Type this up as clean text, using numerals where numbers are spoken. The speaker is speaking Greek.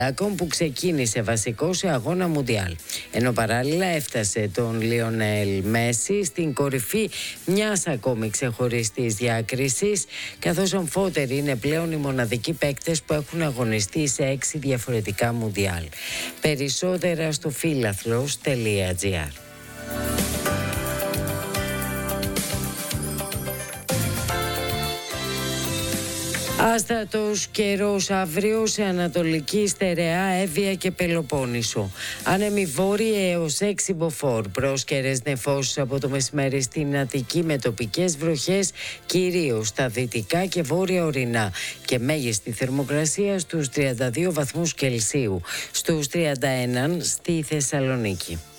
που ξεκίνησε βασικό σε αγώνα Μουντιάλ. Ενώ παράλληλα έφτασε τον Λιονέλ Μέση στην κορυφή μιας ακόμη ξεχωριστής διάκρισης, καθώς αμφότεροι είναι πλέον οι μοναδικοί παίκτες που έχουν αγωνιστεί σε 6 διαφορετικά Μουντιάλ. Περισσότερα στο philathlos.gr. Άστατος καιρός αύριο σε Ανατολική Στερεά, Εύβοια και Πελοπόννησο. Άνεμοι βόρειοι έως 6 μποφόρ. Πρόσκαιρες νεφώσεις από το μεσημέρι στην Αττική με τοπικές βροχές κυρίως στα δυτικά και βόρεια ορεινά. Και μέγιστη θερμοκρασία στους 32 βαθμούς Κελσίου. Στους 31 στη Θεσσαλονίκη.